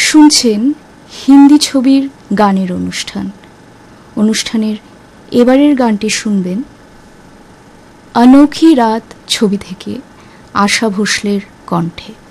শুনছেন হিন্দি ছবির গানের অনুষ্ঠানের এবারের গানটি শুনবেন অনोखी রাত ছবি থেকে আশা ভোসলের কণ্ঠে।